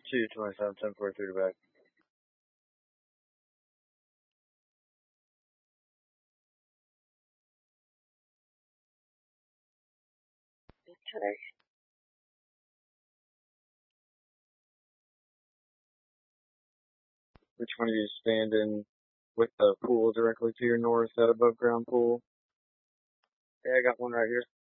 227, 1043 to back. Okay. Which one are you standing with the pool directly to your north, that above ground pool? Yeah, I got one right here.